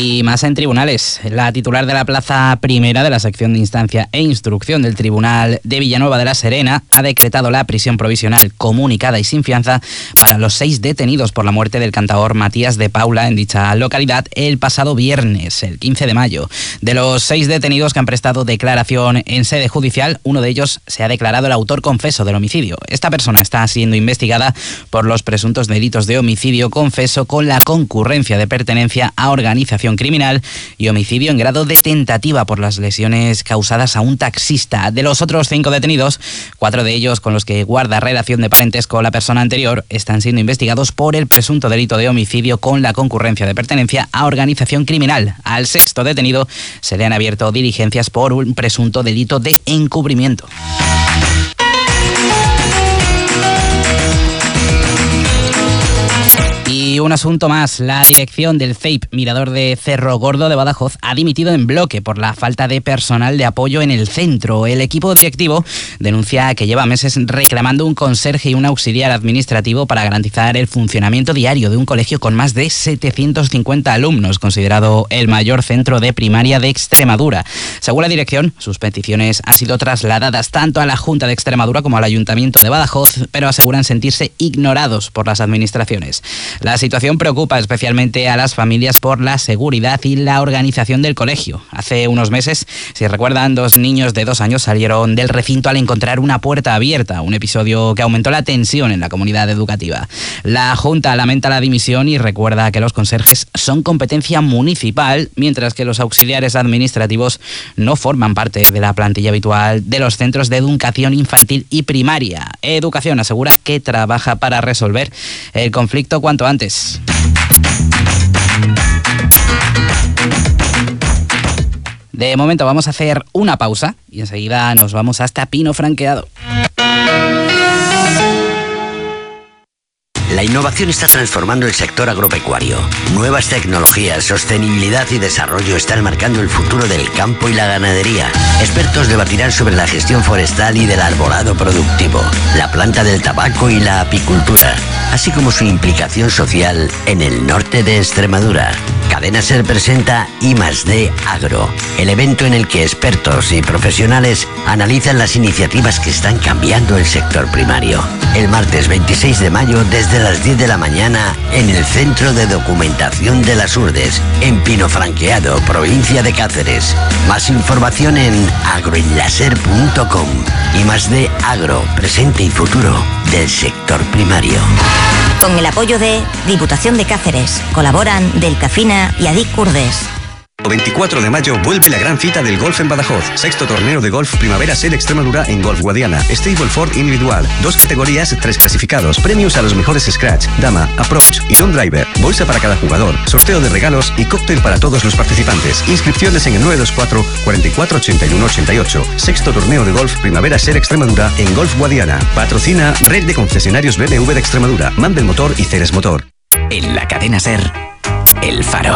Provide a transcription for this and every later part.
Y más en tribunales. La titular de la plaza primera de la sección de instancia e instrucción del Tribunal de Villanueva de la Serena ha decretado la prisión provisional comunicada y sin fianza para los 6 detenidos por la muerte del cantaor Matías de Paula en dicha localidad el pasado viernes, el 15 de mayo. De los 6 detenidos que han prestado declaración en sede judicial, uno de ellos se ha declarado el autor confeso del homicidio. Esta persona está siendo investigada por los presuntos delitos de homicidio confeso con la concurrencia de pertenencia a organización criminal y homicidio en grado de tentativa por las lesiones causadas a un taxista. De los otros 5 detenidos, 4 de ellos con los que guarda relación de parentesco la persona anterior están siendo investigados por el presunto delito de homicidio con la concurrencia de pertenencia a organización criminal. Al 6º detenido se le han abierto diligencias por un presunto delito de encubrimiento. Y un asunto más, la dirección del CEIP Mirador de Cerro Gordo de Badajoz ha dimitido en bloque por la falta de personal de apoyo en el centro. El equipo directivo denuncia que lleva meses reclamando un conserje y un auxiliar administrativo para garantizar el funcionamiento diario de un colegio con más de 750 alumnos, considerado el mayor centro de primaria de Extremadura. Según la dirección, sus peticiones han sido trasladadas tanto a la Junta de Extremadura como al Ayuntamiento de Badajoz, pero aseguran sentirse ignorados por las administraciones. La situación preocupa especialmente a las familias por la seguridad y la organización del colegio. Hace unos meses, si recuerdan, 2 niños de 2 años salieron del recinto al encontrar una puerta abierta, un episodio que aumentó la tensión en la comunidad educativa. La Junta lamenta la dimisión y recuerda que los conserjes son competencia municipal, mientras que los auxiliares administrativos no forman parte de la plantilla habitual de los centros de educación infantil y primaria. Educación asegura que trabaja para resolver el conflicto cuanto antes. De momento vamos a hacer una pausa y enseguida nos vamos hasta Pino Franqueado. La innovación está transformando el sector agropecuario. Nuevas tecnologías, sostenibilidad y desarrollo están marcando el futuro del campo y la ganadería. Expertos debatirán sobre la gestión forestal y del arbolado productivo, la planta del tabaco y la apicultura, así como su implicación social en el norte de Extremadura. Cadena SER presenta I+D Agro, el evento en el que expertos y profesionales analizan las iniciativas que están cambiando el sector primario. El martes 26 de mayo desde las 10 de la mañana en el Centro de Documentación de las Urdes, en Pino Franqueado, provincia de Cáceres. Más información en agroenlaser.com. I+D Agro, presente y futuro del sector primario. Con el apoyo de Diputación de Cáceres, colaboran Delcafina y Adic Urdes. 24 de mayo vuelve la gran cita del golf en Badajoz. 6º torneo de golf Primavera SER Extremadura en Golf Guadiana. Stableford individual. 2 categorías, 3 clasificados. Premios a los mejores scratch, dama, approach y long driver. Bolsa para cada jugador. Sorteo de regalos y cóctel para todos los participantes. Inscripciones en el 924 44 81 88. 6º torneo de golf Primavera SER Extremadura en Golf Guadiana. Patrocina Red de Concesionarios BMW de Extremadura, Mandel Motor y Ceres Motor. En la cadena SER, El Faro,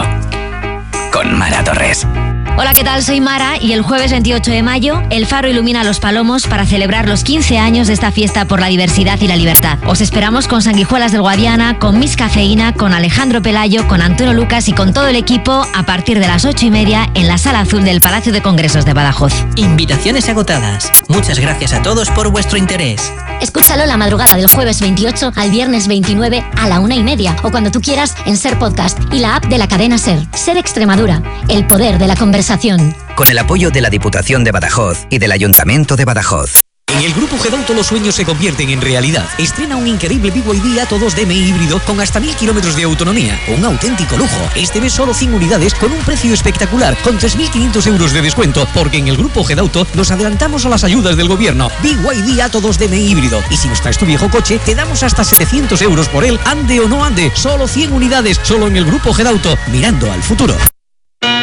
con Mara Torres. Hola, ¿qué tal? Soy Mara y el jueves 28 de mayo El Faro ilumina Los Palomos para celebrar los 15 años de esta fiesta por la diversidad y la libertad. Os esperamos con Sanguijuelas del Guadiana, con Miss Cafeína, con Alejandro Pelayo, con Antonio Lucas y con todo el equipo a partir de las 8:30 en la Sala Azul del Palacio de Congresos de Badajoz. Invitaciones agotadas. Muchas gracias a todos por vuestro interés. Escúchalo la madrugada del jueves 28 al viernes 29 a la 1:30 o cuando tú quieras en SER Podcast y la app de la cadena SER. SER Extremadura, el poder de la conversación. Con el apoyo de la Diputación de Badajoz y del Ayuntamiento de Badajoz. En el Grupo Gedauto los sueños se convierten en realidad. Estrena un increíble BYD Atto 2 DMI híbrido con hasta 1000 kilómetros de autonomía. Un auténtico lujo. Este mes solo 100 unidades con un precio espectacular, con 3.500 euros de descuento, porque en el Grupo Gedauto nos adelantamos a las ayudas del gobierno. BYD Atto 2 DMI híbrido. Y si nos traes tu viejo coche, te damos hasta 700 euros por él, ande o no ande. Solo 100 unidades, solo en el Grupo Gedauto, mirando al futuro.